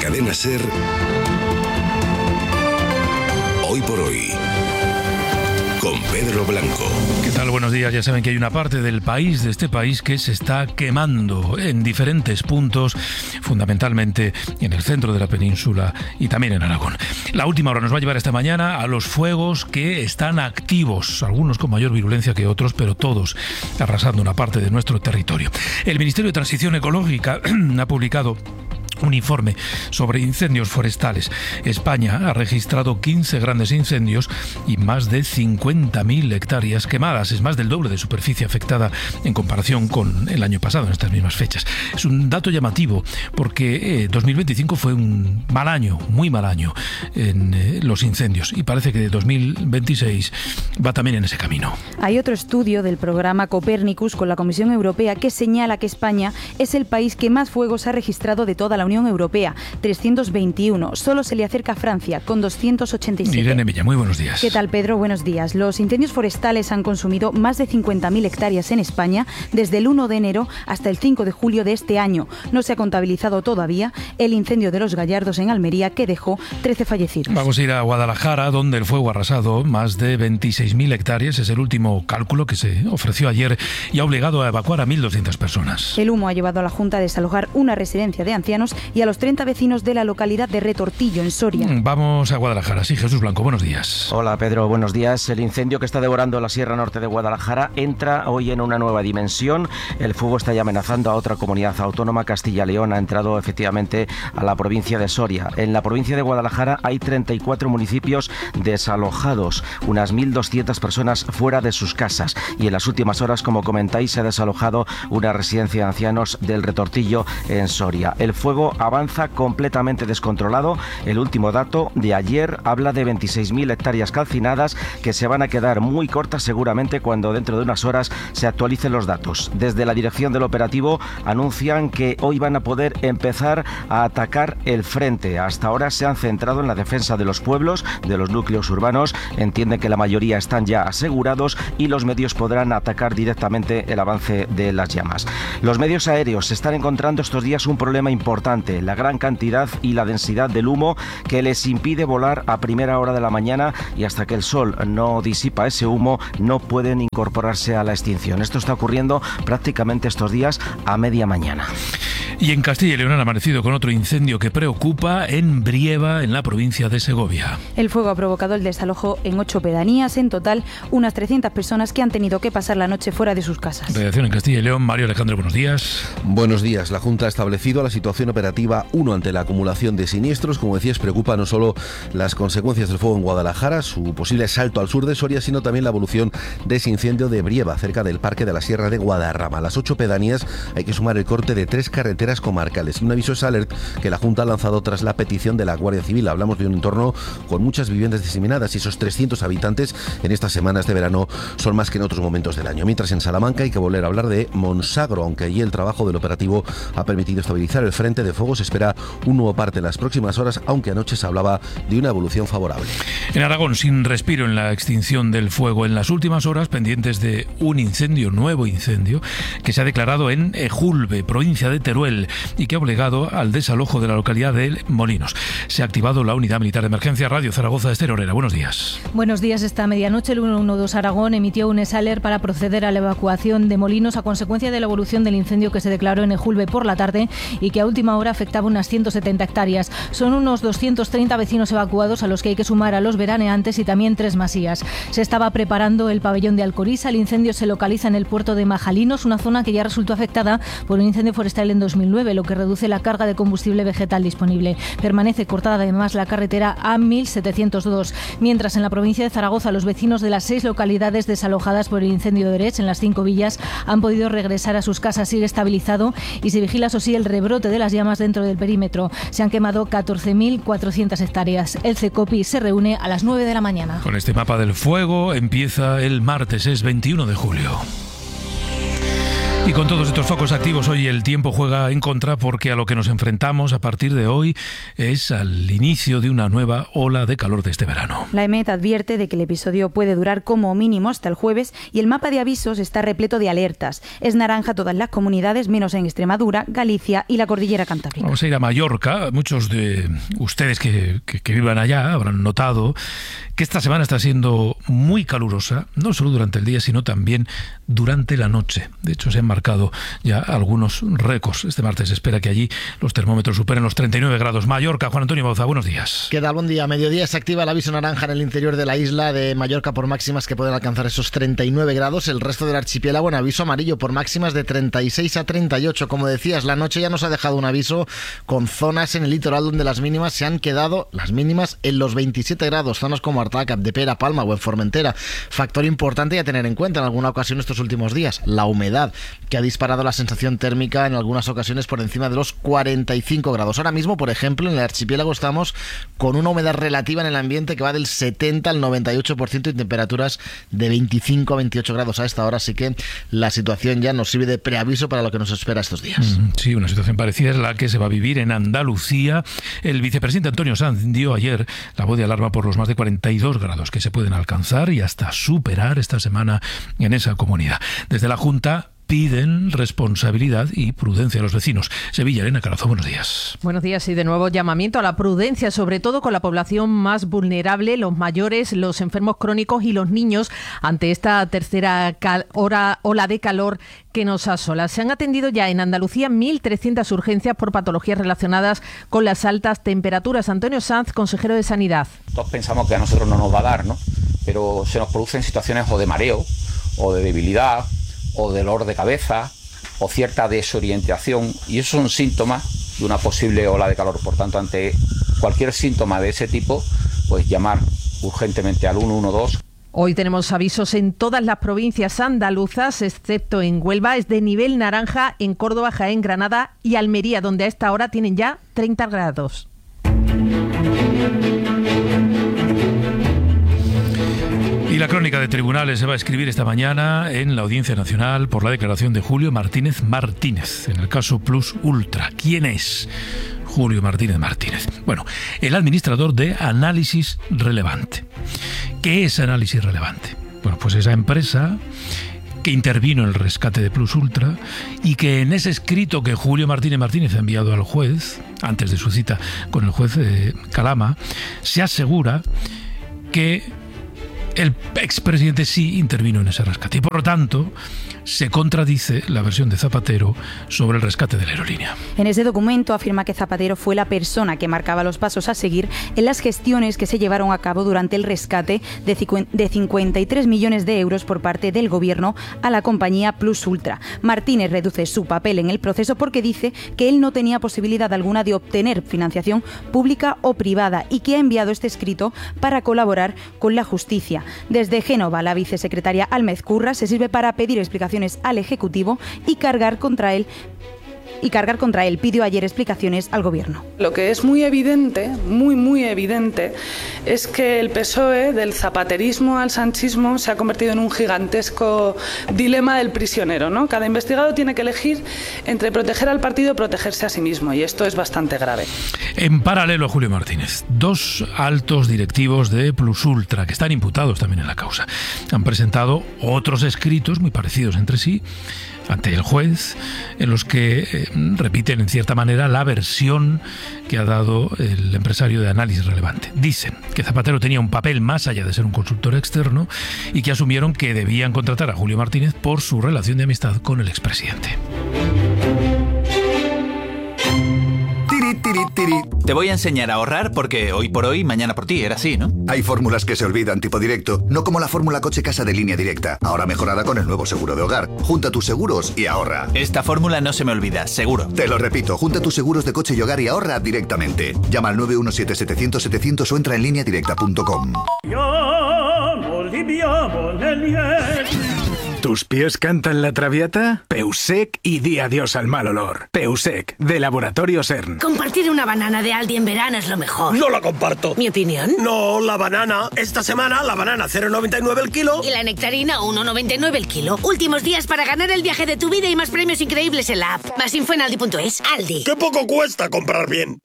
Cadena SER, Hoy por Hoy, con Pedro Blanco. ¿Qué tal? Buenos días. Ya saben que hay una parte del país, de este país, que se está quemando en diferentes puntos, fundamentalmente en el centro de la península y también en Aragón. La última hora nos va a llevar esta mañana a los fuegos que están activos, algunos con mayor virulencia que otros, pero todos arrasando una parte de nuestro territorio. El Ministerio de Transición Ecológica ha publicado un informe sobre incendios forestales. España ha registrado 15 grandes incendios y más de 50.000 hectáreas quemadas. Es más del doble de superficie afectada en comparación con el año pasado en estas mismas fechas. Es un dato llamativo porque 2025 fue un mal año, muy mal año en los incendios, y parece que 2026 va también en ese camino. Hay otro estudio del programa Copernicus con la Comisión Europea que señala que España es el país que más fuegos ha registrado de toda la Unión Europea, 321. Solo se le acerca a Francia, con 287. Irene Milla, muy buenos días. ¿Qué tal, Pedro? Buenos días. Los incendios forestales han consumido más de 50.000 hectáreas en España desde el 1 de enero hasta el 5 de julio de este año. No se ha contabilizado todavía el incendio de Los Gallardos en Almería, que dejó 13 fallecidos. Vamos a ir a Guadalajara, donde el fuego ha arrasado más de 26.000 hectáreas. Es el último cálculo que se ofreció ayer y ha obligado a evacuar a 1.200 personas. El humo ha llevado a la Junta a desalojar una residencia de ancianos y a los 30 vecinos de la localidad de Retortillo, en Soria. Vamos a Guadalajara. Sí, Jesús Blanco, buenos días. Hola, Pedro, buenos días. El incendio que está devorando la Sierra Norte de Guadalajara entra hoy en una nueva dimensión. El fuego está ya amenazando a otra comunidad autónoma. Castilla y León ha entrado efectivamente a la provincia de Soria. En la provincia de Guadalajara hay 34 municipios desalojados, unas 1.200 personas fuera de sus casas. Y en las últimas horas, como comentáis, se ha desalojado una residencia de ancianos del Retortillo en Soria. El fuego avanza completamente descontrolado. El último dato de ayer habla de 26.000 hectáreas calcinadas que se van a quedar muy cortas seguramente cuando dentro de unas horas se actualicen los datos. Desde la dirección del operativo anuncian que hoy van a poder empezar a atacar el frente. Hasta ahora se han centrado en la defensa de los pueblos, de los núcleos urbanos. Entienden que la mayoría están ya asegurados y los medios podrán atacar directamente el avance de las llamas. Los medios aéreos están encontrando estos días un problema importante: la gran cantidad y la densidad del humo que les impide volar a primera hora de la mañana, y hasta que el sol no disipa ese humo no pueden incorporarse a la extinción. Esto está ocurriendo prácticamente estos días a media mañana. Y en Castilla y León han amanecido con otro incendio que preocupa en Brieva, en la provincia de Segovia. El fuego ha provocado el desalojo en 8 pedanías, en total unas 300 personas que han tenido que pasar la noche fuera de sus casas. Redacción en Castilla y León, Mario Alejandro, buenos días. Buenos días. La Junta ha establecido la situación operativa 1 ante la acumulación de siniestros. Como decías, preocupa no solo las consecuencias del fuego en Guadalajara, su posible salto al sur de Soria, sino también la evolución de ese incendio de Brieva, cerca del Parque de la Sierra de Guadarrama. A las 8 pedanías hay que sumar el corte de 3 carreteras comarcales. Un aviso es alert que la Junta ha lanzado tras la petición de la Guardia Civil. Hablamos de un entorno con muchas viviendas diseminadas y esos 300 habitantes en estas semanas de verano son más que en otros momentos del año. Mientras en Salamanca hay que volver a hablar de Monsagro, aunque allí el trabajo del operativo ha permitido estabilizar el frente de fuego. Se espera un nuevo parte en las próximas horas, aunque anoche se hablaba de una evolución favorable. En Aragón, sin respiro en la extinción del fuego en las últimas horas, pendientes de un nuevo incendio, que se ha declarado en Ejulbe, provincia de Teruel, y que ha obligado al desalojo de la localidad de Molinos. Se ha activado la unidad militar de emergencia. Radio Zaragoza, Esther Orera, buenos días. Buenos días. Esta medianoche el 112 Aragón emitió un SALER para proceder a la evacuación de Molinos a consecuencia de la evolución del incendio que se declaró en Ejulbe por la tarde y que a última hora afectaba unas 170 hectáreas. Son unos 230 vecinos evacuados, a los que hay que sumar a los veraneantes y también 3 masías. Se estaba preparando el pabellón de Alcoriza. El incendio se localiza en el puerto de Majalinos, una zona que ya resultó afectada por un incendio forestal en 2009, lo que reduce la carga de combustible vegetal disponible. Permanece cortada además la carretera A1702. Mientras en la provincia de Zaragoza, los vecinos de las 6 localidades desalojadas por el incendio de Orech, en las 5 villas, han podido regresar a sus casas. Sigue estabilizado y se vigila, eso sí, el rebrote de las llamas dentro del perímetro. Se han quemado 14.400 hectáreas. El CECOPI se reúne a las 9 de la mañana. Con este mapa del fuego empieza el martes, es 21 de julio. Y con todos estos focos activos, hoy el tiempo juega en contra, porque a lo que nos enfrentamos a partir de hoy es al inicio de una nueva ola de calor de este verano. La EMET advierte de que el episodio puede durar como mínimo hasta el jueves y el mapa de avisos está repleto de alertas. Es naranja todas las comunidades, menos en Extremadura, Galicia y la Cordillera Cantábrica. Vamos a ir a Mallorca. Muchos de ustedes que vivan allá habrán notado que esta semana está siendo muy calurosa, no solo durante el día, sino también durante la noche. De hecho, se han marcado ya algunos récords. Este martes se espera que allí los termómetros superen los 39 grados. Mallorca, Juan Antonio Bauza, buenos días. ¿Qué tal? Buen día. A mediodía se activa el aviso naranja en el interior de la isla de Mallorca por máximas que pueden alcanzar esos 39 grados. El resto del archipiélago en aviso amarillo por máximas de 36 a 38. Como decías, la noche ya nos ha dejado un aviso con zonas en el litoral donde las mínimas se han quedado, las mínimas, en los 27 grados. Zonas como Artaca, Capdepera, Palma o en Formentera. Factor importante a tener en cuenta en alguna ocasión estos últimos días, la humedad, que ha disparado la sensación térmica en algunas ocasiones por encima de los 45 grados. Ahora mismo, por ejemplo, en el archipiélago estamos con una humedad relativa en el ambiente que va del 70 al 98% y temperaturas de 25 a 28 grados a esta hora, así que la situación ya nos sirve de preaviso para lo que nos espera estos días. Sí, una situación parecida es la que se va a vivir en Andalucía. El vicepresidente Antonio Sanz dio ayer la voz de alarma por los más de 42 grados que se pueden alcanzar y hasta superar esta semana en esa comunidad. Desde la Junta piden responsabilidad y prudencia a los vecinos. Sevilla, Elena Carazo, buenos días. Buenos días y de nuevo llamamiento a la prudencia, sobre todo con la población más vulnerable, los mayores, los enfermos crónicos y los niños, ante esta tercera ola de calor que nos asola. Se han atendido ya en Andalucía 1.300 urgencias por patologías relacionadas con las altas temperaturas. Antonio Sanz, consejero de Sanidad. Todos pensamos que a nosotros no nos va a dar, ¿no? Pero se nos producen situaciones o de mareo, o de debilidad, o de dolor de cabeza, o cierta desorientación, y esos son síntomas de una posible ola de calor. Por tanto, ante cualquier síntoma de ese tipo, pues llamar urgentemente al 112. Hoy tenemos avisos en todas las provincias andaluzas, excepto en Huelva. Es de nivel naranja en Córdoba, Jaén, Granada y Almería, donde a esta hora tienen ya 30 grados. Y la crónica de tribunales se va a escribir esta mañana en la Audiencia Nacional por la declaración de Julio Martínez Martínez, en el caso Plus Ultra. ¿Quién es Julio Martínez Martínez? Bueno, el administrador de Análisis Relevante. ¿Qué es Análisis Relevante? Bueno, pues esa empresa que intervino en el rescate de Plus Ultra y que en ese escrito que Julio Martínez Martínez ha enviado al juez, antes de su cita con el juez Calama, se asegura que el expresidente sí intervino en ese rescate y, por lo tanto, se contradice la versión de Zapatero sobre el rescate de la aerolínea. En ese documento afirma que Zapatero fue la persona que marcaba los pasos a seguir en las gestiones que se llevaron a cabo durante el rescate de 53 millones de euros por parte del gobierno a la compañía Plus Ultra. Martínez reduce su papel en el proceso porque dice que él no tenía posibilidad alguna de obtener financiación pública o privada y que ha enviado este escrito para colaborar con la justicia. Desde Génova, la vicesecretaria Álmez Curra se sirve para pedir explicaciones al Ejecutivo y cargar contra él. Pidió ayer explicaciones al Gobierno. Lo que es muy evidente, muy evidente, es que el PSOE, del zapaterismo al sanchismo, se ha convertido en un gigantesco dilema del prisionero, ¿no? Cada investigado tiene que elegir entre proteger al partido o protegerse a sí mismo, y esto es bastante grave. En paralelo a Julio Martínez, dos altos directivos de Plus Ultra, que están imputados también en la causa, han presentado otros escritos muy parecidos entre sí ante el juez, en los que repiten en cierta manera la versión que ha dado el empresario de Análisis Relevante. Dicen que Zapatero tenía un papel más allá de ser un consultor externo y que asumieron que debían contratar a Julio Martínez por su relación de amistad con el expresidente. Te voy a enseñar a ahorrar porque hoy por hoy, mañana por ti, era así, ¿no? Hay fórmulas que se olvidan, tipo directo, no como la fórmula coche casa de Línea Directa, ahora mejorada con el nuevo seguro de hogar. Junta tus seguros y ahorra. Esta fórmula no se me olvida, seguro. Te lo repito, junta tus seguros de coche y hogar y ahorra directamente. Llama al 917-700-700 o entra en lineadirecta.com. ¿Tus pies cantan la traviata? Peusec y di adiós al mal olor. Peusec, de Laboratorio CERN. Compartir una banana de Aldi en verano es lo mejor. No la comparto. ¿Mi opinión? No, la banana. Esta semana la banana 0,99 el kilo. Y la nectarina 1,99 el kilo. Últimos días para ganar el viaje de tu vida y más premios increíbles en la app. Más info en aldi.es. Aldi. ¡Qué poco cuesta comprar bien!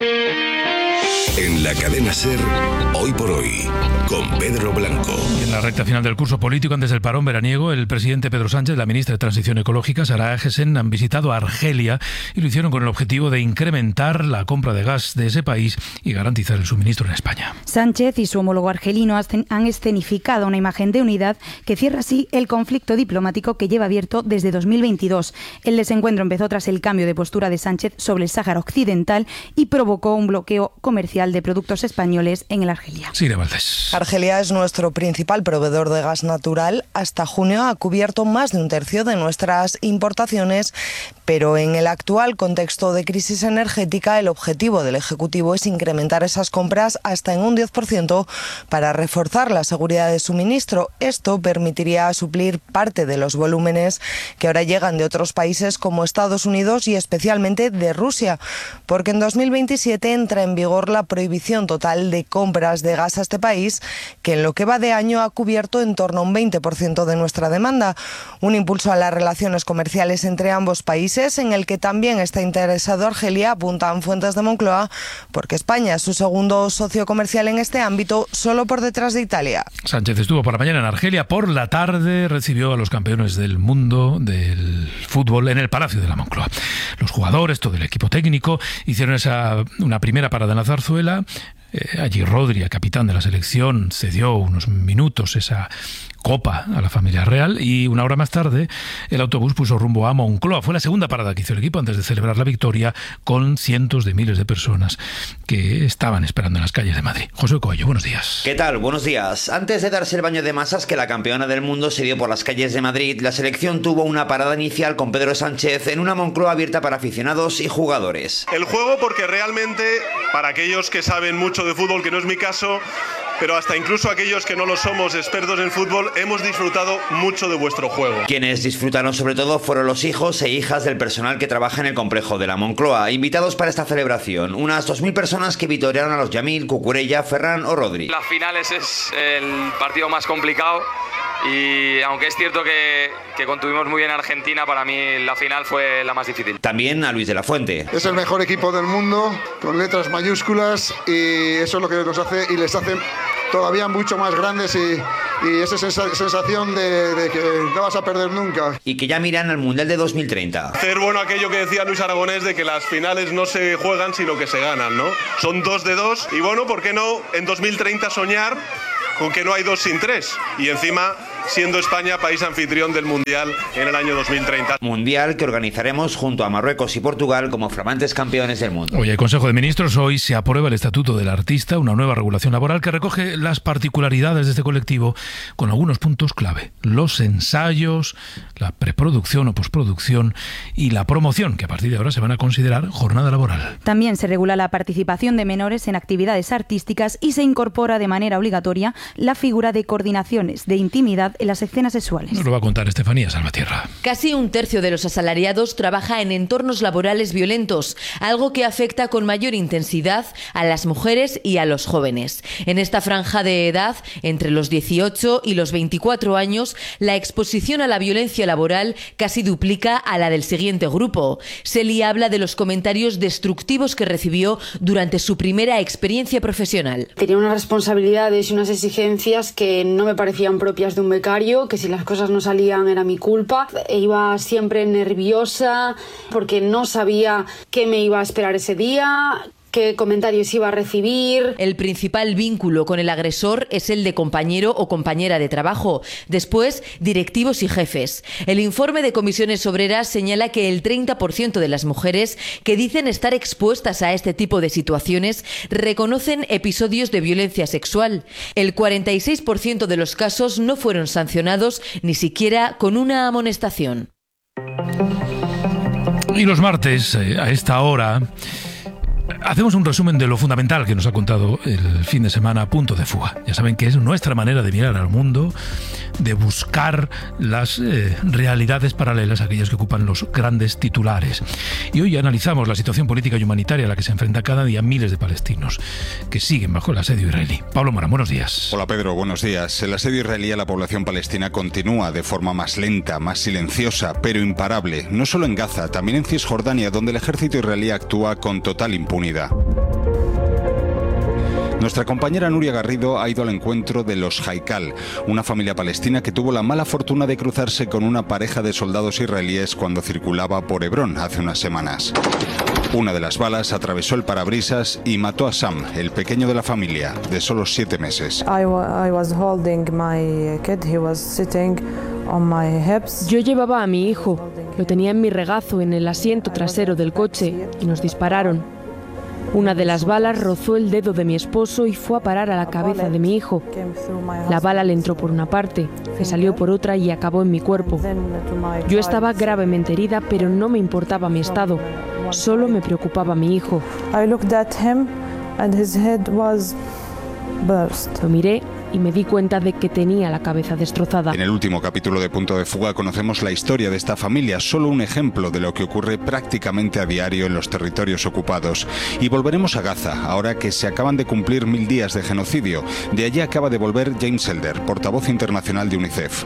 En la cadena SER, Hoy por Hoy, con Pedro Blanco. Y en la recta final del curso político, antes del parón veraniego, el presidente Pedro Sánchez, la ministra de Transición Ecológica, Sara Agesen, han visitado Argelia y lo hicieron con el objetivo de incrementar la compra de gas de ese país y garantizar el suministro en España. Sánchez y su homólogo argelino han escenificado una imagen de unidad que cierra así el conflicto diplomático que lleva abierto desde 2022. El desencuentro empezó tras el cambio de postura de Sánchez sobre el Sáhara Occidental y provocó un bloqueo comercial de productos españoles en el Argelia. Sire Valdés. Argelia es nuestro principal proveedor de gas natural. Hasta junio ha cubierto más de un tercio de nuestras importaciones, pero en el actual contexto de crisis energética, el objetivo del Ejecutivo es incrementar esas compras hasta en un 10% para reforzar la seguridad de suministro. Esto permitiría suplir parte de los volúmenes que ahora llegan de otros países como Estados Unidos y especialmente de Rusia, porque en 2027 entra en vigor la prohibición total de compras de gas a este país, que en lo que va de año ha cubierto en torno a un 20% de nuestra demanda. Un impulso a las relaciones comerciales entre ambos países, en el que también está interesado Argelia, apuntan fuentes de Moncloa, porque España es su segundo socio comercial en este ámbito, solo por detrás de Italia. Sánchez estuvo por la mañana en Argelia, por la tarde recibió a los campeones del mundo del fútbol en el Palacio de la Moncloa. Los jugadores, todo el equipo técnico, hicieron una primera parada en la zarzuela. Allí Rodri, el capitán de la selección, cedió unos minutos esa copa a la familia real y una hora más tarde el autobús puso rumbo a Moncloa. Fue la segunda parada que hizo el equipo antes de celebrar la victoria con cientos de miles de personas que estaban esperando en las calles de Madrid. José Coello, buenos días. ¿Qué tal? Buenos días. Antes de darse el baño de masas que la campeona del mundo se dio por las calles de Madrid, la selección tuvo una parada inicial con Pedro Sánchez en una Moncloa abierta para aficionados y jugadores. El juego, porque realmente, para aquellos que saben mucho de fútbol, que no es mi caso, pero hasta incluso aquellos que no lo somos expertos en fútbol, hemos disfrutado mucho de vuestro juego. Quienes disfrutaron sobre todo fueron los hijos e hijas del personal que trabaja en el complejo de la Moncloa, invitados para esta celebración. Unas 2.000 personas que vitorearon a los Yamil, Cucurella, Ferran o Rodri. Las finales es el partido más complicado y aunque es cierto que contuvimos muy bien a Argentina, para mí la final fue la más difícil. También a Luis de la Fuente. Es el mejor equipo del mundo, con letras mayúsculas, y eso es lo que nos hace y les hace todavía mucho más grandes y esa sensación de que no vas a perder nunca. Y que ya miran al Mundial de 2030. Hacer bueno aquello que decía Luis Aragonés de que las finales no se juegan sino que se ganan, ¿no? Son 2 de 2 y bueno, ¿por qué no en 2030 soñar con que no hay 2 sin 3? Y encima siendo España país anfitrión del Mundial en el año 2030. Mundial que organizaremos junto a Marruecos y Portugal como flamantes campeones del mundo. Hoy el Consejo de Ministros, hoy se aprueba el Estatuto del Artista, una nueva regulación laboral que recoge las particularidades de este colectivo con algunos puntos clave. Los ensayos, la preproducción o postproducción y la promoción, que a partir de ahora se van a considerar jornada laboral. También se regula la participación de menores en actividades artísticas y se incorpora de manera obligatoria la figura de coordinaciones de intimidad en las escenas sexuales. Nos lo va a contar Estefanía Salvatierra. Casi un tercio de los asalariados trabaja en entornos laborales violentos, algo que afecta con mayor intensidad a las mujeres y a los jóvenes. En esta franja de edad, entre los 18 y los 24 años, la exposición a la violencia laboral casi duplica a la del siguiente grupo. Celi habla de los comentarios destructivos que recibió durante su primera experiencia profesional. Tenía unas responsabilidades y unas exigencias que no me parecían propias de un becario, que si las cosas no salían era mi culpa. Iba siempre nerviosa porque no sabía qué me iba a esperar ese día, qué comentarios iba a recibir. El principal vínculo con el agresor es el de compañero o compañera de trabajo. Después, directivos y jefes. El informe de Comisiones Obreras señala que el 30% de las mujeres que dicen estar expuestas a este tipo de situaciones reconocen episodios de violencia sexual. El 46% de los casos no fueron sancionados ni siquiera con una amonestación. Y los martes, a esta hora, hacemos un resumen de lo fundamental que nos ha contado el fin de semana Punto de Fuga. Ya saben que es nuestra manera de mirar al mundo de buscar las realidades paralelas a aquellas que ocupan los grandes titulares. Y hoy analizamos la situación política y humanitaria a la que se enfrenta cada día miles de palestinos que siguen bajo el asedio israelí. Pablo Morán, buenos días. Hola Pedro, buenos días. El asedio israelí a la población palestina continúa de forma más lenta, más silenciosa, pero imparable, no solo en Gaza, también en Cisjordania, donde el ejército israelí actúa con total impunidad. Nuestra compañera Nuria Garrido ha ido al encuentro de los Haikal, una familia palestina que tuvo la mala fortuna de cruzarse con una pareja de soldados israelíes cuando circulaba por Hebrón hace unas semanas. Una de las balas atravesó el parabrisas y mató a Sam, el pequeño de la familia, de solo 7 meses. Yo llevaba a mi hijo, lo tenía en mi regazo en el asiento trasero del coche y nos dispararon. Una de las balas rozó el dedo de mi esposo y fue a parar a la cabeza de mi hijo. La bala le entró por una parte, le salió por otra y acabó en mi cuerpo. Yo estaba gravemente herida, pero no me importaba mi estado. Solo me preocupaba mi hijo. Lo miré y me di cuenta de que tenía la cabeza destrozada. En el último capítulo de Punto de Fuga conocemos la historia de esta familia, solo un ejemplo de lo que ocurre prácticamente a diario en los territorios ocupados. Y volveremos a Gaza, ahora que se acaban de cumplir 1000 días de genocidio. De allí acaba de volver James Elder, portavoz internacional de UNICEF.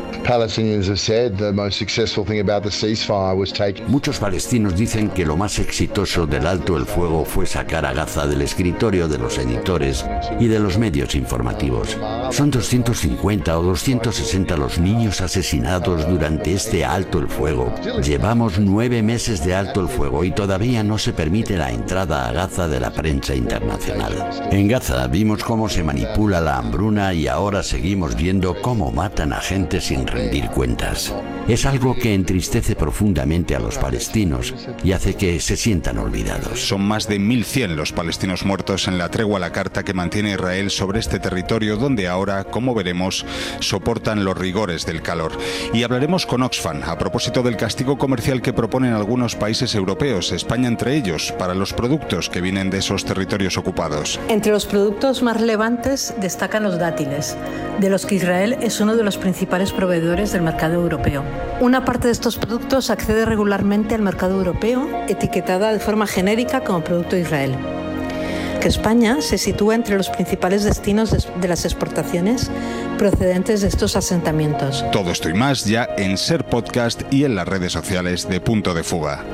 Muchos palestinos dicen que lo más exitoso del alto el fuego fue sacar a Gaza del escritorio de los editores y de los medios informativos. Son 250 o 260 los niños asesinados durante este alto el fuego. Llevamos 9 meses de alto el fuego y todavía no se permite la entrada a Gaza de la prensa internacional. En Gaza vimos cómo se manipula la hambruna y ahora seguimos viendo cómo matan a gente sin rendir cuentas. Es algo que entristece profundamente a los palestinos y hace que se sientan olvidados. Son más de 1100 los palestinos muertos en la tregua a la carta que mantiene Israel sobre este territorio donde ahora, como veremos, soportan los rigores del calor. Y hablaremos con Oxfam a propósito del castigo comercial que proponen algunos países europeos, España entre ellos, para los productos que vienen de esos territorios ocupados. Entre los productos más relevantes destacan los dátiles, de los que Israel es uno de los principales proveedores del mercado europeo. Una parte de estos productos accede regularmente al mercado europeo, etiquetada de forma genérica como producto de Israel. Que España se sitúa entre los principales destinos de las exportaciones procedentes de estos asentamientos. Todo esto y más ya en Ser Podcast y en las redes sociales de Punto de Fuga.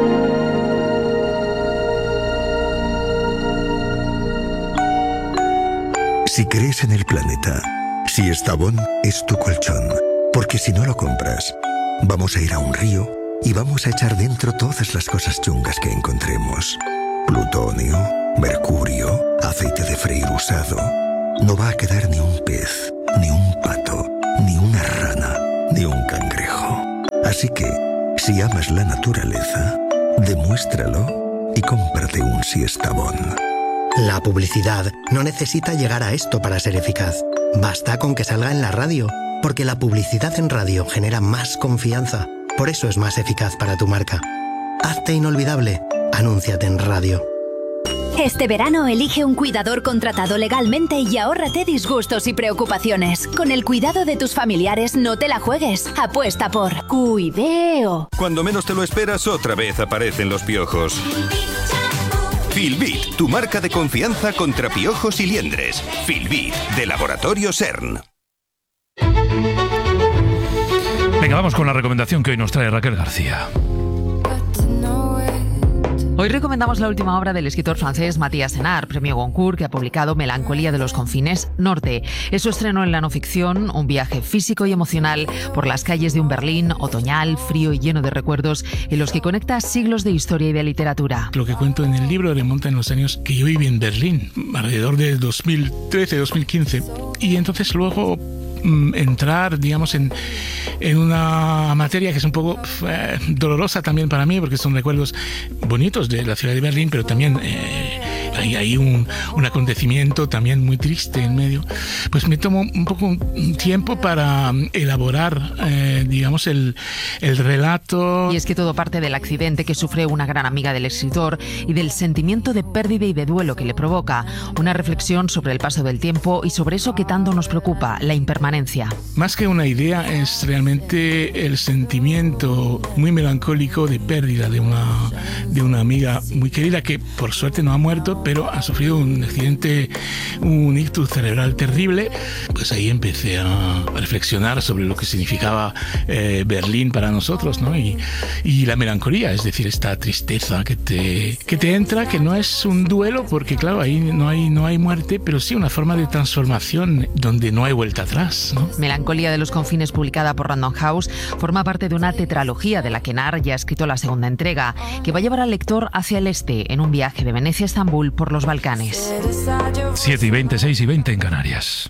Si crees en el planeta, si Estavón es tu colchón, porque si no lo compras, vamos a ir a un río y vamos a echar dentro todas las cosas chungas que encontremos. Plutonio, mercurio, aceite de freír usado. No va a quedar ni un pez, ni un pato, ni una rana, ni un cangrejo. Así que, si amas la naturaleza, demuéstralo y cómprate un Siestabón. La publicidad no necesita llegar a esto para ser eficaz. Basta con que salga en la radio, porque la publicidad en radio genera más confianza. Por eso es más eficaz para tu marca. Hazte inolvidable. Anúnciate en radio. Este verano elige un cuidador contratado legalmente y ahórrate disgustos y preocupaciones. Con el cuidado de tus familiares no te la juegues. Apuesta por Cuideo. Cuando menos te lo esperas, otra vez aparecen los piojos. Filbit, tu marca de confianza contra piojos y liendres. Filbit, de Laboratorios CERN. Venga, vamos con la recomendación que hoy nos trae Raquel García. Hoy recomendamos la última obra del escritor francés Matías Senard, premio Goncourt, que ha publicado Melancolía de los confines norte. Es su estreno en la no ficción, un viaje físico y emocional por las calles de un Berlín otoñal, frío y lleno de recuerdos, en los que conecta siglos de historia y de literatura. Lo que cuento en el libro remonta en los años que yo viví en Berlín, alrededor de 2013-2015. Y entonces luego entrar, digamos, en una materia que es un poco dolorosa también para mí, porque son recuerdos bonitos de la ciudad de Berlín, pero también hay un acontecimiento también muy triste en medio, pues me tomo un poco un tiempo para elaborar, digamos, el relato. Y es que todo parte del accidente que sufre una gran amiga del escritor y del sentimiento de pérdida y de duelo que le provoca. Una reflexión sobre el paso del tiempo y sobre eso que tanto nos preocupa, la impermanencia. Más que una idea, es realmente el sentimiento muy melancólico de pérdida de una amiga muy querida que por suerte no ha muerto, pero ha sufrido un accidente, un ictus cerebral terrible. Pues ahí empecé a reflexionar sobre lo que significaba Berlín para nosotros, ¿no? Y la melancolía, es decir, esta tristeza que te entra, que no es un duelo, porque claro, ahí no hay muerte, pero sí una forma de transformación donde no hay vuelta atrás, ¿no? Melancolía de los confines, publicada por Random House, forma parte de una tetralogía de la que Nar ya ha escrito la segunda entrega, que va a llevar al lector hacia el este en un viaje de Venecia a Estambul por los Balcanes. 7:20, 6:20 en Canarias.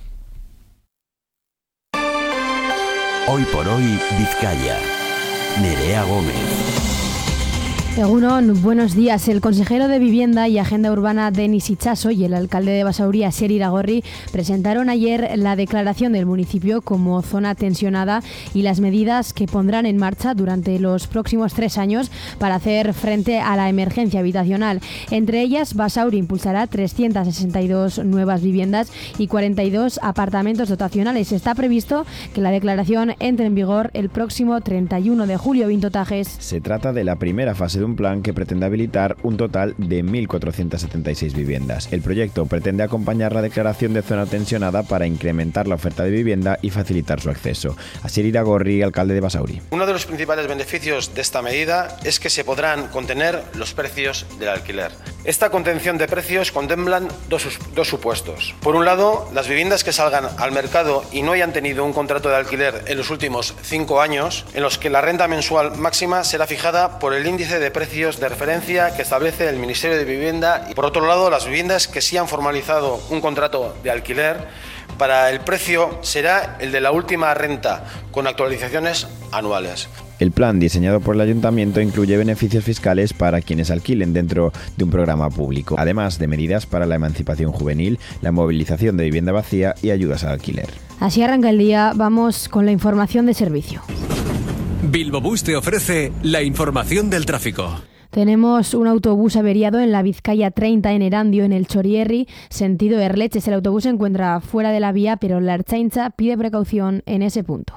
Hoy por hoy, Vizcaya. Nerea Gómez. Egunon, buenos días. El consejero de Vivienda y Agenda Urbana Denis Itxaso y el alcalde de Basauri, Asier Iragorri, presentaron ayer la declaración del municipio como zona tensionada y las medidas que pondrán en marcha durante los próximos 3 años para hacer frente a la emergencia habitacional. Entre ellas, Basauri impulsará 362 nuevas viviendas y 42 apartamentos dotacionales. Está previsto que la declaración entre en vigor el próximo 31 de julio. Vinto Tajes. Se trata de la primera fase de un plan que pretende habilitar un total de 1.476 viviendas. El proyecto pretende acompañar la declaración de zona tensionada para incrementar la oferta de vivienda y facilitar su acceso. Asier Iragorri, alcalde de Basauri. Uno de los principales beneficios de esta medida es que se podrán contener los precios del alquiler. Esta contención de precios contemplan dos supuestos. Por un lado, las viviendas que salgan al mercado y no hayan tenido un contrato de alquiler en los últimos 5 años, en los que la renta mensual máxima será fijada por el índice de precios de referencia que establece el Ministerio de Vivienda, y por otro lado, las viviendas que sí han formalizado un contrato de alquiler, para el precio será el de la última renta, con actualizaciones anuales. El plan diseñado por el ayuntamiento incluye beneficios fiscales para quienes alquilen dentro de un programa público, además de medidas para la emancipación juvenil, la movilización de vivienda vacía y ayudas al alquiler. Así arranca el día. Vamos con la información de servicio. Bilbobús te ofrece la información del tráfico. Tenemos un autobús averiado en la Vizcaya 30 en Erandio, en el Chorierri, sentido Erleches. El autobús se encuentra fuera de la vía, pero la Ertzaintza pide precaución en ese punto.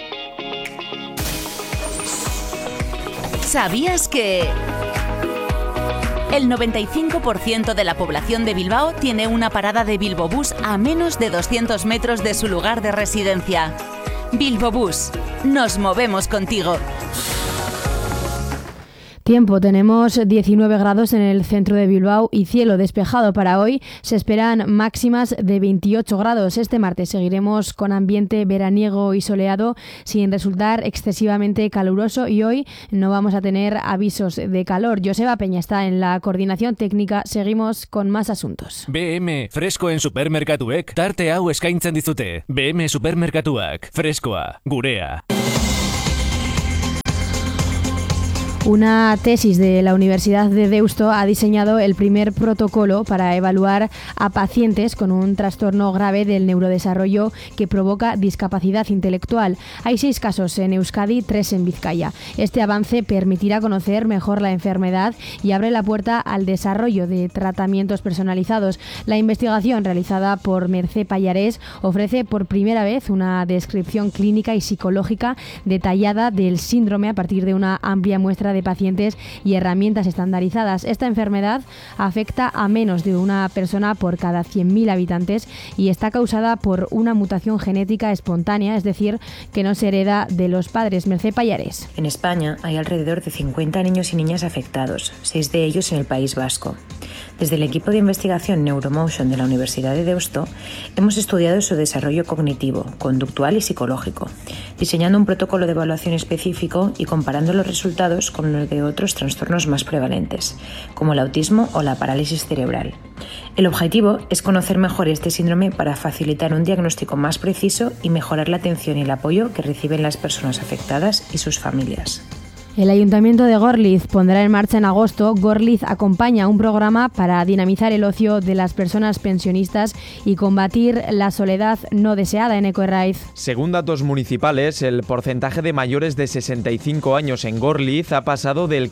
¿Sabías que el 95% de la población de Bilbao tiene una parada de Bilbobús a menos de 200 metros de su lugar de residencia? Bilbobús, nos movemos contigo. Tiempo, tenemos 19 grados en el centro de Bilbao y cielo despejado para hoy. Se esperan máximas de 28 grados. Este martes seguiremos con ambiente veraniego y soleado sin resultar excesivamente caluroso, y hoy no vamos a tener avisos de calor. Joseba Peña está en la coordinación técnica. Seguimos con más asuntos. BM freskoen supermerkatuek tarte hau eskaintzen dizute. BM supermerkatuak, freskoa, gurea. Una tesis de la Universidad de Deusto ha diseñado el primer protocolo para evaluar a pacientes con un trastorno grave del neurodesarrollo que provoca discapacidad intelectual. Hay 6 casos en Euskadi, 3 en Vizcaya. Este avance permitirá conocer mejor la enfermedad y abre la puerta al desarrollo de tratamientos personalizados. La investigación realizada por Mercé Pallarés ofrece por primera vez una descripción clínica y psicológica detallada del síndrome a partir de una amplia muestra de pacientes y herramientas estandarizadas. Esta enfermedad afecta a menos de una persona por cada 100.000 habitantes y está causada por una mutación genética espontánea, es decir, que no se hereda de los padres. Mercé Pallarés. En España hay alrededor de 50 niños y niñas afectados, 6 de ellos en el País Vasco. Desde el equipo de investigación Neuromotion de la Universidad de Deusto hemos estudiado su desarrollo cognitivo, conductual y psicológico, diseñando un protocolo de evaluación específico y comparando los resultados con los de otros trastornos más prevalentes, como el autismo o la parálisis cerebral. El objetivo es conocer mejor este síndrome para facilitar un diagnóstico más preciso y mejorar la atención y el apoyo que reciben las personas afectadas y sus familias. El Ayuntamiento de Gorliz pondrá en marcha en agosto Gorliz Acompaña, un programa para dinamizar el ocio de las personas pensionistas y combatir la soledad no deseada en Ecoerraiz. Según datos municipales, el porcentaje de mayores de 65 años en Gorliz ha pasado del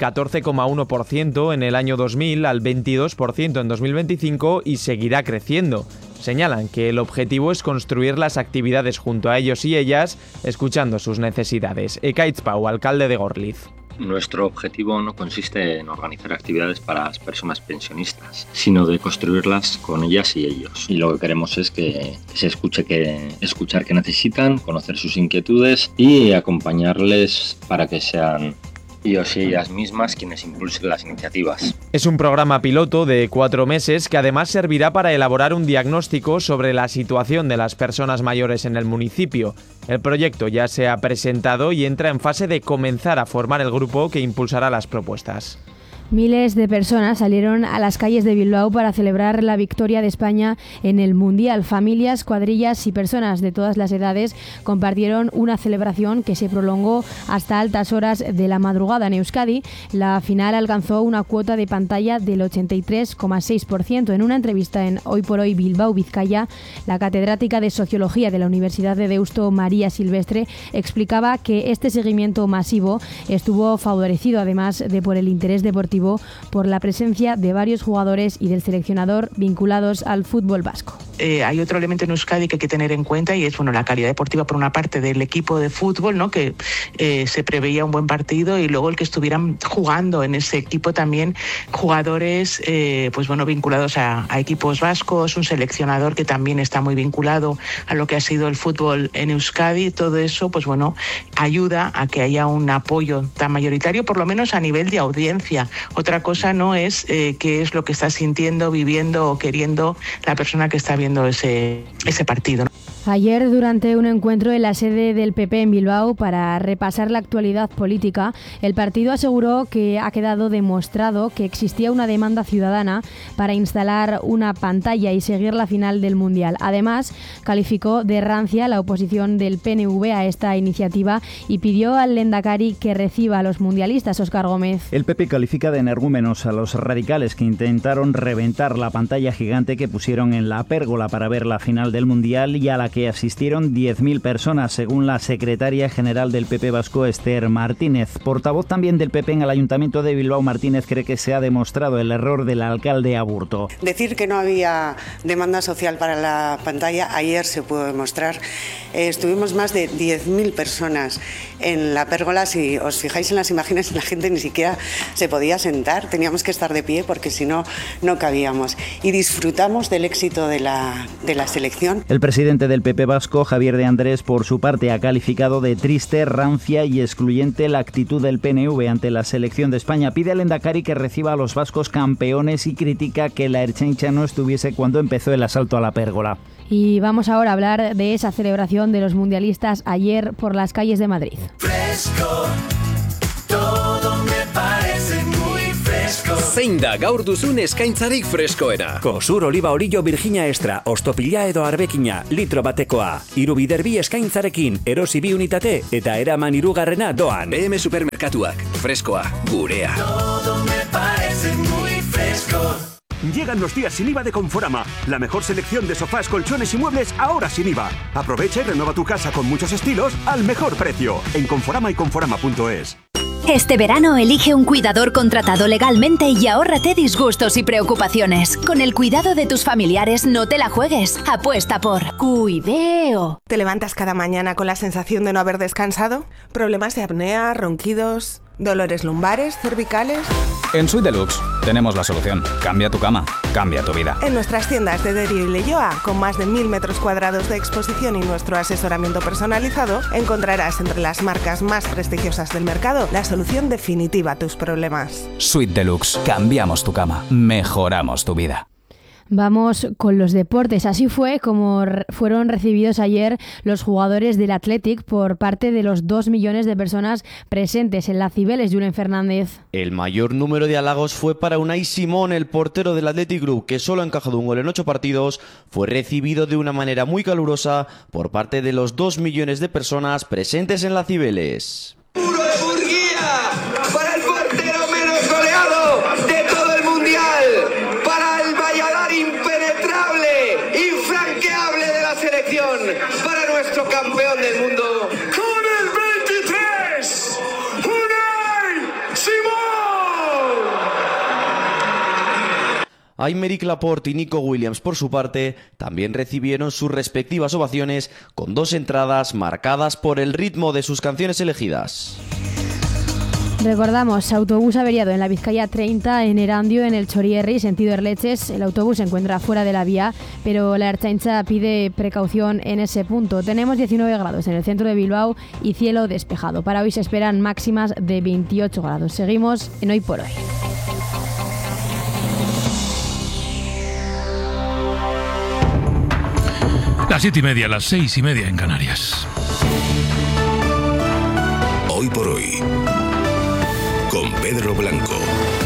14,1% en el año 2000 al 22% en 2025 y seguirá creciendo. Señalan que el objetivo es construir las actividades junto a ellos y ellas, escuchando sus necesidades. Ekaitz Pau, alcalde de Gorliz. Nuestro objetivo no consiste en organizar actividades para las personas pensionistas, sino de construirlas con ellas y ellos. Y lo que queremos es que se escuchar qué necesitan, conocer sus inquietudes y acompañarles para que sean ellos y ellas mismas quienes impulsen las iniciativas. Es un programa piloto de 4 meses que además servirá para elaborar un diagnóstico sobre la situación de las personas mayores en el municipio. El proyecto ya se ha presentado y entra en fase de comenzar a formar el grupo que impulsará las propuestas. Miles de personas salieron a las calles de Bilbao para celebrar la victoria de España en el Mundial. Familias, cuadrillas y personas de todas las edades compartieron una celebración que se prolongó hasta altas horas de la madrugada. En Euskadi, la final alcanzó una cuota de pantalla del 83,6%. En una entrevista en Hoy por Hoy Bilbao, Vizcaya, la catedrática de Sociología de la Universidad de Deusto, María Silvestre, explicaba que este seguimiento masivo estuvo favorecido, además de por el interés deportivo, por la presencia de varios jugadores y del seleccionador vinculados al fútbol vasco. Hay otro elemento en Euskadi que hay que tener en cuenta y es la calidad deportiva por una parte del equipo de fútbol, ¿no? Que se preveía un buen partido, y luego el que estuvieran jugando en ese equipo también jugadores vinculados a equipos vascos, un seleccionador que también está muy vinculado a lo que ha sido el fútbol en Euskadi. Todo eso ayuda a que haya un apoyo tan mayoritario, por lo menos a nivel de audiencia. Otra cosa no es qué es lo que está sintiendo, viviendo o queriendo la persona que está viendo ese partido, ¿no? Ayer, durante un encuentro en la sede del PP en Bilbao para repasar la actualidad política, el partido aseguró que ha quedado demostrado que existía una demanda ciudadana para instalar una pantalla y seguir la final del Mundial. Además, calificó de rancia la oposición del PNV a esta iniciativa y pidió al Lehendakari que reciba a los mundialistas. Óscar Gómez. El PP califica de energúmenos a los radicales que intentaron reventar la pantalla gigante que pusieron en la pérgola para ver la final del Mundial y a la que asistieron 10.000 personas, según la secretaria general del PP vasco, Esther Martínez. Portavoz también del PP en el Ayuntamiento de Bilbao, Martínez cree que se ha demostrado el error del alcalde Aburto. Decir que no había demanda social para la pantalla, ayer se pudo demostrar. Estuvimos más de 10.000 personas en la pérgola. Si os fijáis en las imágenes, la gente ni siquiera se podía sentar, teníamos que estar de pie porque si no, no cabíamos. Y disfrutamos del éxito de la selección. El presidente del PP vasco, Javier de Andrés, por su parte ha calificado de triste, rancia y excluyente la actitud del PNV ante la selección de España. Pide al Lehendakari que reciba a los vascos campeones y critica que la Ertzaintza no estuviese cuando empezó el asalto a la pérgola. Y vamos ahora a hablar de esa celebración de los mundialistas ayer por las calles de Madrid. Fresco, todo me parece muy fresco. Zein da gaur duzun eskaintzarik freskoena? Kosur oliba orillo Virginia Extra, ostopila edo arbekina, litro batekoa. 3 bider 2 eskaintzarekin, erosi 2 unitate eta eraman 3. doan. BM Supermerkatuak, freskoa, gurea. Todo me parece muy fresco. Llegan los días sin IVA de Conforama. La mejor selección de sofás, colchones y muebles ahora sin IVA. Aprovecha y renueva tu casa con muchos estilos al mejor precio. En Conforama y Conforama.es. Este verano elige un cuidador contratado legalmente y ahórrate disgustos y preocupaciones. Con el cuidado de tus familiares no te la juegues. Apuesta por Cuideo. ¿Te levantas cada mañana con la sensación de no haber descansado? ¿Problemas de apnea, ronquidos, dolores lumbares, cervicales? En Suite Deluxe tenemos la solución. Cambia tu cama, cambia tu vida. En nuestras tiendas de Derio y Leioa, con más de 1.000 metros cuadrados de exposición y nuestro asesoramiento personalizado, encontrarás entre las marcas más prestigiosas del mercado la solución definitiva a tus problemas. Suite Deluxe. Cambiamos tu cama, mejoramos tu vida. Vamos con los deportes. Así fue como fueron recibidos ayer los jugadores del Athletic por parte de los 2 millones de personas presentes en la Cibeles. Julen Fernández. El mayor número de halagos fue para Unai Simón, el portero del Athletic Group, que solo ha encajado un gol en 8 partidos. Fue recibido de una manera muy calurosa por parte de los 2 millones de personas presentes en la Cibeles. ¡Puro de Burguía! Aymeric Laporte y Nico Williams, por su parte, también recibieron sus respectivas ovaciones con 2 entradas marcadas por el ritmo de sus canciones elegidas. Recordamos, autobús averiado en la Vizcaya 30 en Erandio, en el Chorierri, sentido Erleches. El autobús se encuentra fuera de la vía, pero la Ertzaintza pide precaución en ese punto. Tenemos 19 grados en el centro de Bilbao y cielo despejado. Para hoy se esperan máximas de 28 grados. Seguimos en Hoy por Hoy. Las 7:30, las 6:30 en Canarias. Hoy por Hoy, con Pedro Blanco.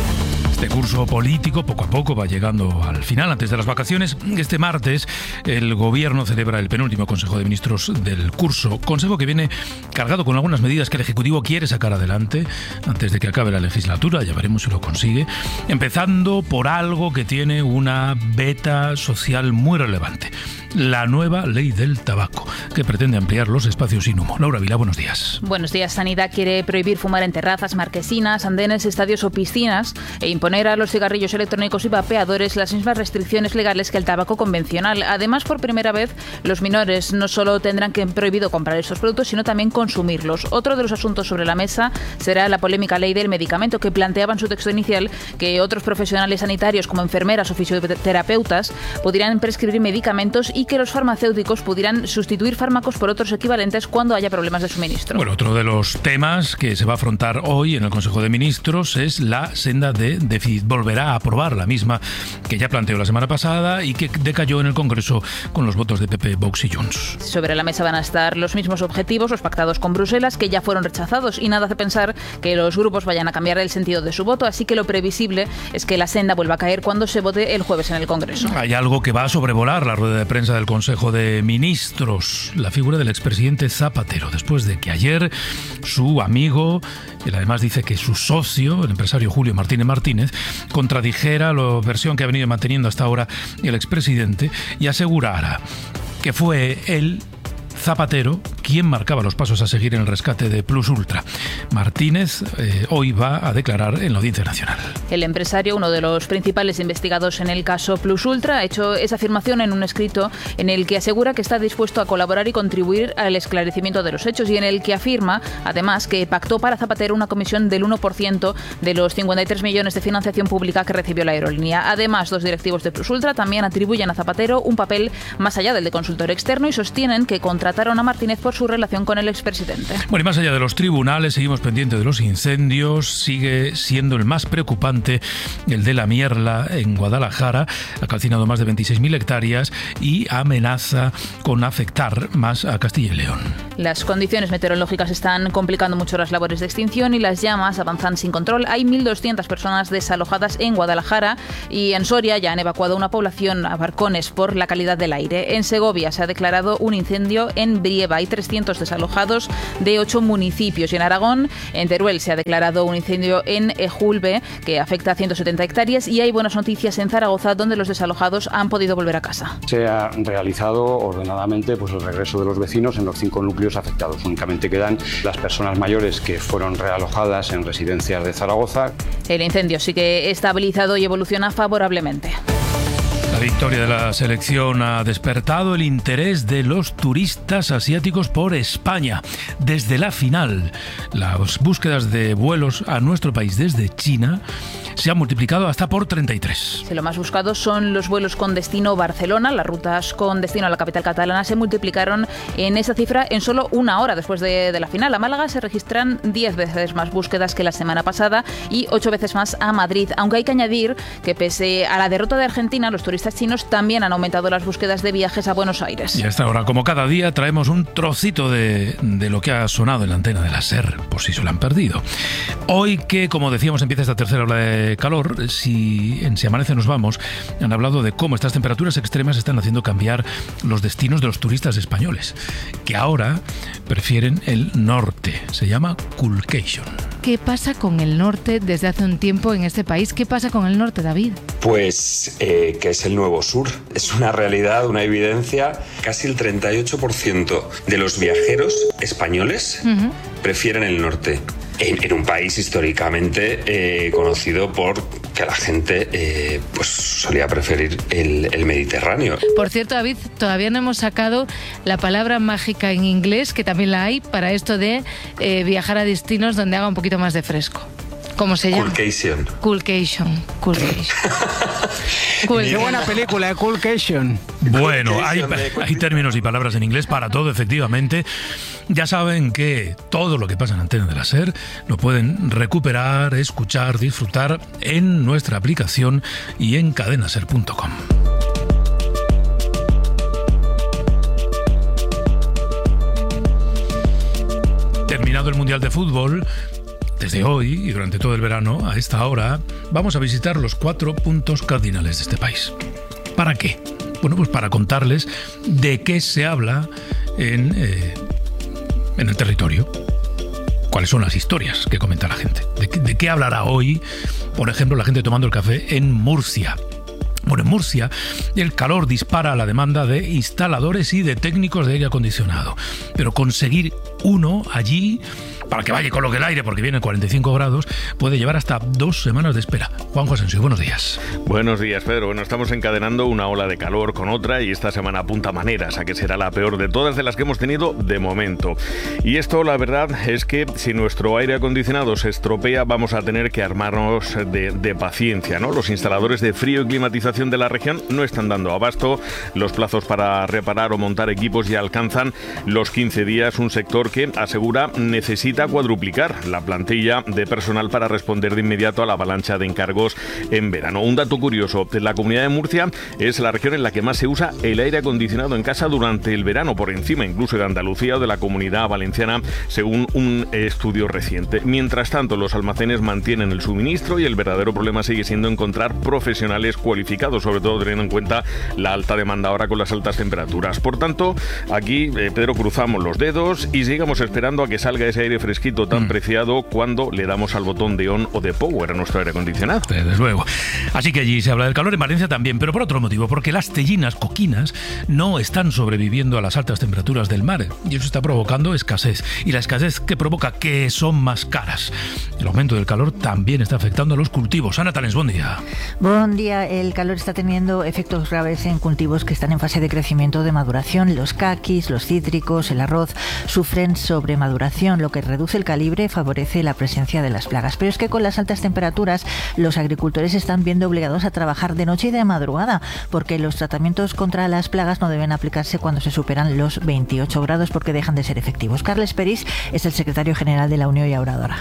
Este curso político poco a poco va llegando al final, antes de las vacaciones. Este martes el Gobierno celebra el penúltimo Consejo de Ministros del curso. Consejo que viene cargado con algunas medidas que el Ejecutivo quiere sacar adelante antes de que acabe la legislatura. Ya veremos si lo consigue. Empezando por algo que tiene una beta social muy relevante. La nueva ley del tabaco, que pretende ampliar los espacios sin humo. Laura Vilá, buenos días. Buenos días. Sanidad quiere prohibir fumar en terrazas, marquesinas, andenes, estadios o piscinas e imponer a los cigarrillos electrónicos y vapeadores las mismas restricciones legales que el tabaco convencional. Además, por primera vez, los menores no solo tendrán que prohibido comprar estos productos, sino también consumirlos. Otro de los asuntos sobre la mesa será la polémica ley del medicamento, que planteaba en su texto inicial que otros profesionales sanitarios, como enfermeras o fisioterapeutas, pudieran prescribir medicamentos y que los farmacéuticos pudieran sustituir fármacos por otros equivalentes cuando haya problemas de suministro. Bueno, otro de los temas que se va a afrontar hoy en el Consejo de Ministros es la senda de déficit. Volverá a aprobar la misma que ya planteó la semana pasada y que decayó en el Congreso con los votos de PP, Vox y Junts. Sobre la mesa van a estar los mismos objetivos, los pactados con Bruselas, que ya fueron rechazados, y nada hace pensar que los grupos vayan a cambiar el sentido de su voto, así que lo previsible es que la senda vuelva a caer cuando se vote el jueves en el Congreso. Hay algo que va a sobrevolar la rueda de prensa del Consejo de Ministros, la figura del expresidente Zapatero, después de que ayer su amigo, él además dice que su socio, el empresario Julio Martínez Martínez, contradijera la versión que ha venido manteniendo hasta ahora el expresidente y asegurara que fue él, Zapatero, quien marcaba los pasos a seguir en el rescate de Plus Ultra. Martínez hoy va a declarar en la Audiencia Nacional. El empresario, uno de los principales investigados en el caso Plus Ultra, ha hecho esa afirmación en un escrito en el que asegura que está dispuesto a colaborar y contribuir al esclarecimiento de los hechos, y en el que afirma, además, que pactó para Zapatero una comisión del 1% de los 53 millones de financiación pública que recibió la aerolínea. Además, dos directivos de Plus Ultra también atribuyen a Zapatero un papel más allá del de consultor externo y sostienen que contrataron a Martínez por su relación con el expresidente. Bueno, y más allá de los tribunales, seguimos pendientes de los incendios. Sigue siendo el más preocupante el de la Mierla en Guadalajara. Ha calcinado más de 26.000 hectáreas y amenaza con afectar más a Castilla y León. Las condiciones meteorológicas están complicando mucho las labores de extinción y las llamas avanzan sin control. Hay 1.200 personas desalojadas en Guadalajara, y en Soria ya han evacuado una población a barcones por la calidad del aire. En Segovia se ha declarado un incendio en Brieva. Hay 300 desalojados de 8 municipios. Y en Aragón, en Teruel, se ha declarado un incendio en Ejulbe que afecta a 170 hectáreas, y hay buenas noticias en Zaragoza, donde los desalojados han podido volver a casa. Se ha realizado ordenadamente el regreso de los vecinos en los 5 núcleos afectados. Únicamente quedan las personas mayores que fueron realojadas en residencias de Zaragoza. El incendio sigue estabilizado y evoluciona favorablemente. La victoria de la selección ha despertado el interés de los turistas asiáticos por España. Desde la final, las búsquedas de vuelos a nuestro país desde China se han multiplicado hasta por 33. Lo más buscado son los vuelos con destino Barcelona. Las rutas con destino a la capital catalana se multiplicaron en esa cifra en solo una hora después de la final. A Málaga se registran 10 veces más búsquedas que la semana pasada y 8 veces más a Madrid. Aunque hay que añadir que pese a la derrota de Argentina, los turistas chinos también han aumentado las búsquedas de viajes a Buenos Aires. Y a esta hora, como cada día, traemos un trocito de lo que ha sonado en la antena de la SER, por si se lo han perdido. Hoy que, como decíamos, empieza esta tercera ola de calor, si amanece nos vamos, han hablado de cómo estas temperaturas extremas están haciendo cambiar los destinos de los turistas españoles, que ahora prefieren el norte. Se llama Coolcation. ¿Qué pasa con el norte desde hace un tiempo en este país? ¿Qué pasa con el norte, David? Pues que es el nuevo sur. Es una realidad, una evidencia. Casi el 38% de los viajeros españoles prefieren el norte. En un país históricamente conocido por que la gente pues solía preferir el Mediterráneo. Por cierto, David, todavía no hemos sacado la palabra mágica en inglés, que también la hay, para esto de viajar a destinos donde haga un poquito más de fresco. ¿Cómo se llama? Coolcation. Qué buena película, Coolcation. Bueno, hay términos y palabras en inglés para todo, efectivamente. Ya saben que todo lo que pasa en Antena de la SER lo pueden recuperar, escuchar, disfrutar en nuestra aplicación y en cadenaser.com. Terminado el Mundial de Fútbol, desde hoy y durante todo el verano, a esta hora, vamos a visitar los 4 puntos cardinales de este país. ¿Para qué? Bueno, pues para contarles de qué se habla en el territorio. ¿Cuáles son las historias que comenta la gente? ¿De qué hablará hoy, por ejemplo, la gente tomando el café en Murcia? Bueno, en Murcia el calor dispara la demanda de instaladores y de técnicos de aire acondicionado. Pero conseguir uno allí, para que vaya y coloque el aire, porque viene 45 grados, puede llevar hasta 2 semanas de espera. Juanjo Asensio, buenos días. Buenos días, Pedro. Bueno, estamos encadenando una ola de calor con otra y esta semana apunta maneras a que será la peor de todas de las que hemos tenido de momento. Y esto, la verdad, es que si nuestro aire acondicionado se estropea, vamos a tener que armarnos de paciencia, ¿no? Los instaladores de frío y climatización de la región no están dando abasto. Los plazos para reparar o montar equipos ya alcanzan los 15 días, un sector que asegura necesita cuadruplicar la plantilla de personal para responder de inmediato a la avalancha de encargos en verano. Un dato curioso, la Comunidad de Murcia es la región en la que más se usa el aire acondicionado en casa durante el verano, por encima incluso de Andalucía o de la Comunidad Valenciana, según un estudio reciente. Mientras tanto, los almacenes mantienen el suministro y el verdadero problema sigue siendo encontrar profesionales cualificados, sobre todo teniendo en cuenta la alta demanda ahora con las altas temperaturas. Por tanto, aquí, Pedro, cruzamos los dedos y sigamos esperando a que salga ese aire fresquito tan preciado cuando le damos al botón de on o de power a nuestro aire acondicionado. Desde luego. Así que allí se habla del calor, en Valencia también, pero por otro motivo, porque las tellinas coquinas no están sobreviviendo a las altas temperaturas del mar y eso está provocando escasez. Y la escasez que provoca que son más caras. El aumento del calor también está afectando a los cultivos. Ana Talens, buen día. Buen día. El calor está teniendo efectos graves en cultivos que están en fase de crecimiento de maduración. Los caquis, los cítricos, el arroz sufren sobremaduración, lo que reduce el calibre y favorece la presencia de las plagas. Pero es que con las altas temperaturas los agricultores se están viendo obligados a trabajar de noche y de madrugada, porque los tratamientos contra las plagas no deben aplicarse cuando se superan los 28 grados porque dejan de ser efectivos. Carles Peris es el secretario general de la Unión Llauradora.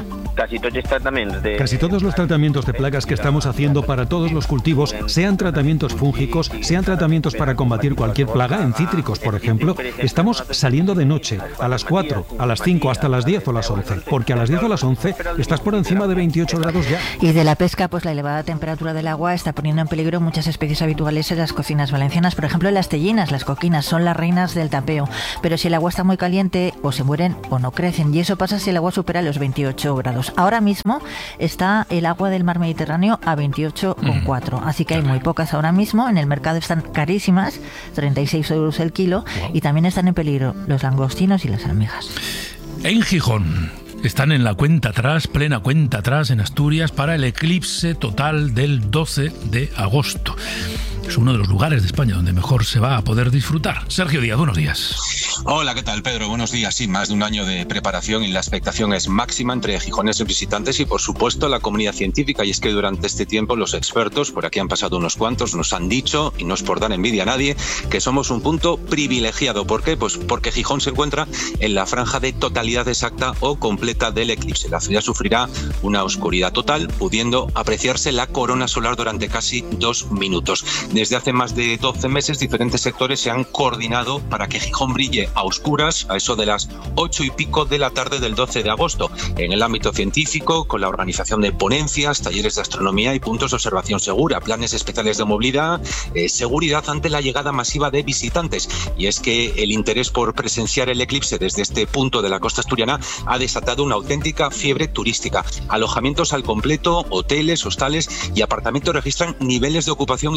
Casi todos los tratamientos de plagas que estamos haciendo para todos los cultivos, sean tratamientos fúngicos, sean tratamientos para combatir cualquier plaga, en cítricos, por ejemplo, estamos saliendo de noche, a las 4, a las 5, hasta las 10 o las 11, porque a las 10 o las 11 estás por encima de 28 grados ya. Y de la pesca, pues la elevada temperatura del agua está poniendo en peligro muchas especies habituales en las cocinas valencianas. Por ejemplo, las tellinas, las coquinas, son las reinas del tapeo. Pero si el agua está muy caliente, o se mueren o no crecen. Y eso pasa si el agua supera los 28 grados. Ahora mismo está el agua del mar Mediterráneo a 28,4. Así que hay muy pocas ahora mismo. En el mercado están carísimas, 36 euros el kilo. Y también están en peligro los langostinos y las almejas. En Gijón están en la cuenta atrás, plena cuenta atrás en Asturias para el eclipse total del 12 de agosto. Es uno de los lugares de España donde mejor se va a poder disfrutar. Sergio Díaz, buenos días. Hola, ¿qué tal, Pedro? Buenos días. Sí, más de un año de preparación y la expectación es máxima entre gijoneses visitantes y, por supuesto, la comunidad científica. Y es que durante este tiempo los expertos, por aquí han pasado unos cuantos, nos han dicho, y no es por dar envidia a nadie, que somos un punto privilegiado. ¿Por qué? Pues porque Gijón se encuentra en la franja de totalidad exacta o completa del eclipse. La ciudad sufrirá una oscuridad total, pudiendo apreciarse la corona solar durante casi 2 minutos. Desde hace más de 12 meses, diferentes sectores se han coordinado para que Gijón brille a oscuras a eso de las 8 y pico de la tarde del 12 de agosto. En el ámbito científico, con la organización de ponencias, talleres de astronomía y puntos de observación segura, planes especiales de movilidad, seguridad ante la llegada masiva de visitantes. Y es que el interés por presenciar el eclipse desde este punto de la costa asturiana ha desatado una auténtica fiebre turística. Alojamientos al completo, hoteles, hostales y apartamentos registran niveles de ocupación históricos.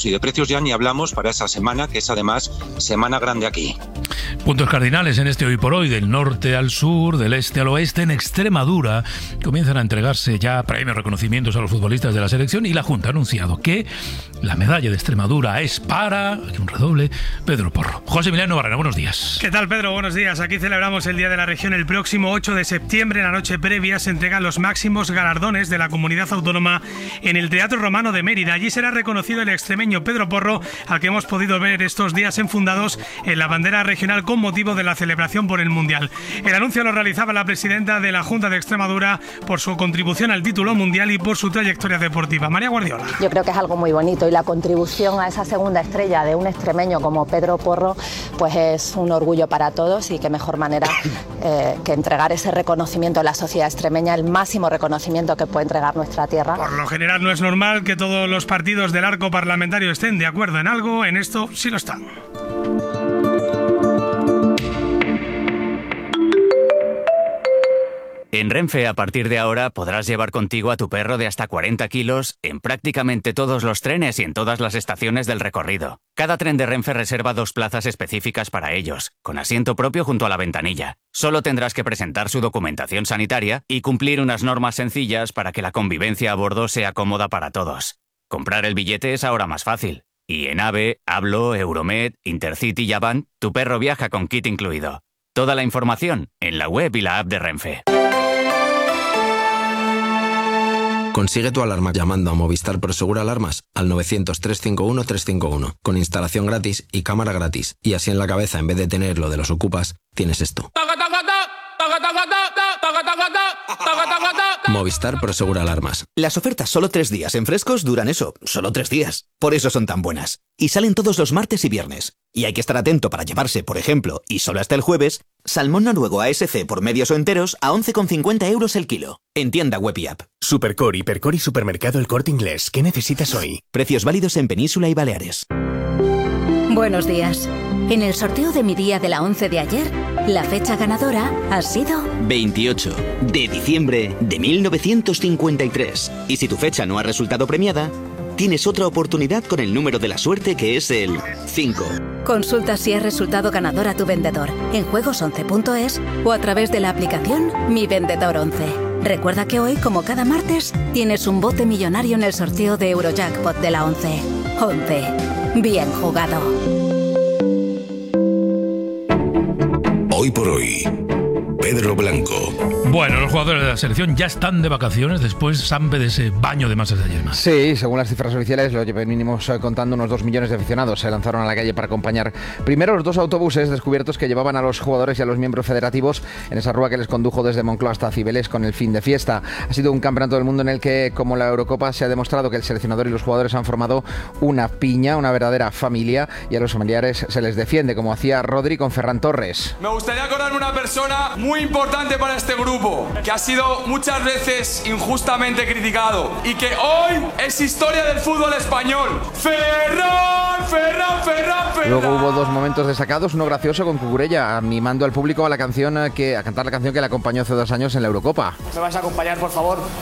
y de precios ya ni hablamos para esa semana, que es además semana grande aquí. Puntos cardinales en este Hoy por Hoy, del norte al sur, del este al oeste. En Extremadura comienzan a entregarse ya premios, reconocimientos a los futbolistas de la selección, y la Junta ha anunciado que la medalla de Extremadura es para, aquí un redoble, Pedro Porro. José Emiliano Barrera, buenos días. ¿Qué tal, Pedro? Buenos días. Aquí celebramos el Día de la Región. El próximo 8 de septiembre, en la noche previa, se entregan los máximos galardones de la comunidad autónoma en el Teatro Romano de Mérida. Allí será reconocido el extremeño Pedro Porro, al que hemos podido ver estos días enfundados en la bandera regional con motivo de la celebración por el Mundial. El anuncio lo realizaba la presidenta de la Junta de Extremadura por su contribución al título mundial y por su trayectoria deportiva. María Guardiola. Yo creo que es algo muy bonito, y la contribución a esa segunda estrella de un extremeño como Pedro Porro pues es un orgullo para todos, y qué mejor manera que entregar ese reconocimiento a la sociedad extremeña, el máximo reconocimiento que puede entregar nuestra tierra. Por lo general no es normal que todos los partidos del arco parlamentario estén de acuerdo en algo. En esto sí lo están. En Renfe, a partir de ahora, podrás llevar contigo a tu perro de hasta 40 kilos en prácticamente todos los trenes y en todas las estaciones del recorrido. Cada tren de Renfe reserva 2 plazas específicas para ellos, con asiento propio junto a la ventanilla. Solo tendrás que presentar su documentación sanitaria y cumplir unas normas sencillas para que la convivencia a bordo sea cómoda para todos. Comprar el billete es ahora más fácil. Y en AVE, Hablo, Euromed, Intercity y Avant, tu perro viaja con kit incluido. Toda la información en la web y la app de Renfe. Consigue tu alarma llamando a Movistar Prosegur Alarmas al 900-351-351, con instalación gratis y cámara gratis. Y así en la cabeza, en vez de tener lo de los ocupas, tienes esto. Movistar Prosegur Alarmas. Las ofertas solo 3 días en Frescos duran eso, solo 3 días. Por eso son tan buenas. Y salen todos los martes y viernes. Y hay que estar atento para llevarse, por ejemplo, y solo hasta el jueves, salmón noruego ASC por medios o enteros a 11,50 € el kilo. En tienda web y app. Supercor, Hipercor y Supermercado El Corte Inglés. ¿Qué necesitas hoy? Precios válidos en Península y Baleares. Buenos días. En el sorteo de mi día de la 11 de ayer, la fecha ganadora ha sido 28 de diciembre de 1953. Y si tu fecha no ha resultado premiada, tienes otra oportunidad con el número de la suerte, que es el 5. Consulta si has resultado ganador a tu vendedor en juegos11.es o a través de la aplicación Mi Vendedor 11. Recuerda que hoy, como cada martes, tienes un bote millonario en el sorteo de Eurojackpot de la 11. 11. Bien jugado. Hoy por Hoy, Pedro Blanco. Bueno, los jugadores de la selección ya están de vacaciones después, Sampe, de ese baño de masas de ayer más. Sí, según las cifras oficiales, lo venimos contando, unos 2 millones de aficionados se lanzaron a la calle para acompañar primero los 2 autobuses descubiertos que llevaban a los jugadores y a los miembros federativos en esa rúa que les condujo desde Moncloa hasta Cibeles con el fin de fiesta. Ha sido un campeonato del mundo en el que, como la Eurocopa, se ha demostrado que el seleccionador y los jugadores han formado una piña, una verdadera familia, y a los familiares se les defiende, como hacía Rodri con Ferran Torres. Me gustaría acordarme una persona muy importante para este grupo, que ha sido muchas veces injustamente criticado y que hoy es historia del fútbol español. Ferran. Luego hubo 2 momentos destacados, uno gracioso con Cucurella animando al público a cantar la canción que le acompañó hace 2 años en la Eurocopa. ¿Me vas a acompañar, por favor?